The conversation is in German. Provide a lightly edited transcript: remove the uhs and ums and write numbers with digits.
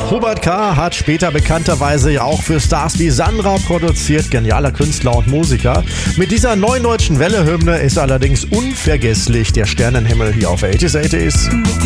Hubert K. hat später bekannterweise ja auch für Stars wie Sandra produziert, genialer Künstler und Musiker. Mit dieser neuen deutschen Welle-Hymne ist allerdings unvergesslich der Sternenhimmel hier auf 80s.